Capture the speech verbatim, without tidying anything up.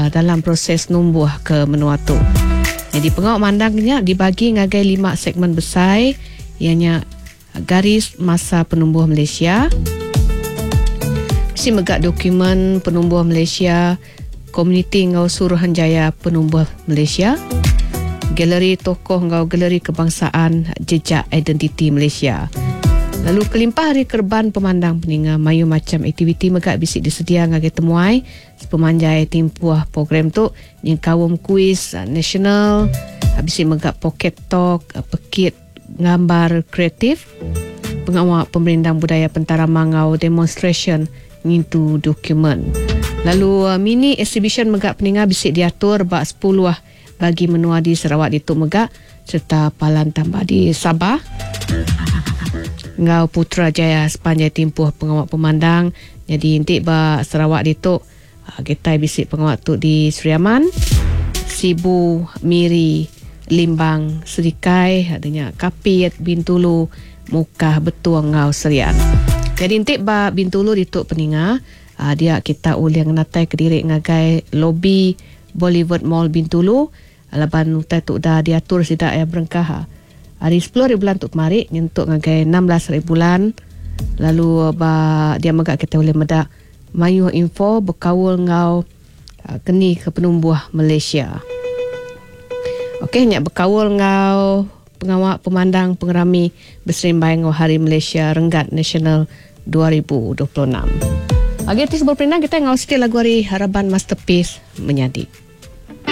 dalam proses numbuh ke menua tu. Jadi pengawal mandangnya dibagi ngagai lima segmen besar, ianya garis masa penumbuh Malaysia, mesti megak dokumen penumbuh Malaysia, komuniti ngau Suruhanjaya penumbuh Malaysia, galeri tokoh ngau galeri kebangsaan jejak identiti Malaysia. Lalu kelimpah hari kerban pemandang peninga mayu macam aktiviti megak bisik disedia ngagai temuai sepemanjai timpuah program tu yang kawum kuis uh, nasional, bisik megak pocket talk, uh, pekit gambar kreatif, pengawal pemerintah budaya pentara mangau demonstration ngintu dokumen. Lalu uh, mini exhibition megak peninga bisik diatur bak sepuluh bagi menua di Sarawak di Tok Megak serta palan tambah di Sabah. Ngau Putrajaya sepanjang timpuh pengawal pemandang. Jadi intik ba Sarawak di Tok, kita bisik pengawal tu di Seriaman, Sibu, Miri, Limbang, Serikai, adanya Kapit, Bintulu, Mukah, Betuang, Ngau Serian. Jadi intik ba Bintulu di Tok Peninga, dia kita uliang natai kediri ngagai lobi Bollywood Mall Bintulu. Laban utai tu dah diatur sidak ya berengkah. Hari sepuluh bulan tu kemarin nyentuk ngagai enam belas bulan. Lalu ba dia megak kita boleh medak mayu info berkawul ngau uh, keni ke penumbuh Malaysia. Okey, nyak berkawul ngau pengawal pemandang pengerami berserimbai ngau Hari Malaysia Renggat Nasional dua ribu dua puluh enam. Agak tis berperinang kita ngau sikit lagu hari harapan masterpiece menyadi.